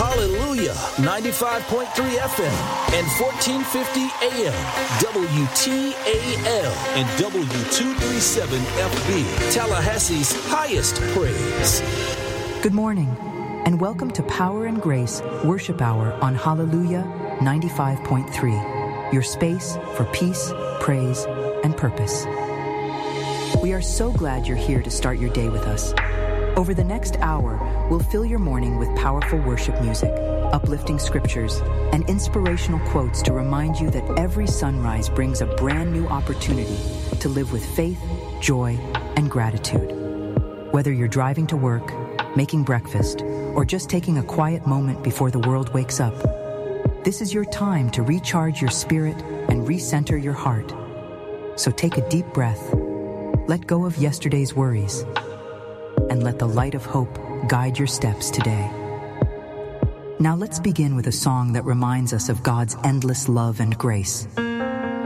Hallelujah, 95.3 FM and 1450 AM, WTAL and W237FB, Tallahassee's highest praise. Good morning, and welcome to Power and Grace Worship Hour on Hallelujah 95.3, your space for peace, praise, and purpose. We are so glad you're here to start your day with us. Over the next hour, we'll fill your morning with powerful worship music, uplifting scriptures, and inspirational quotes to remind you that every sunrise brings a brand new opportunity to live with faith, joy, and gratitude. Whether you're driving to work, making breakfast, or just taking a quiet moment before the world wakes up, this is your time to recharge your spirit and recenter your heart. So take a deep breath, let go of yesterday's worries, and let the light of hope guide your steps today. Now let's begin with a song that reminds us of God's endless love and grace.